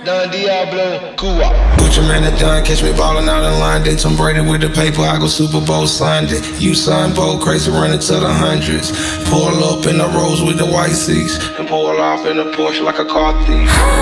Don Diablo, Cuba. Put your man at done, catch me ballin' out in line. They Tom Brady with the paper, I go Super Bowl signed it. You sign bold, crazy running to the hundreds. Pull up in the Rolls with the white seats, and pull off in a Porsche like a car thief.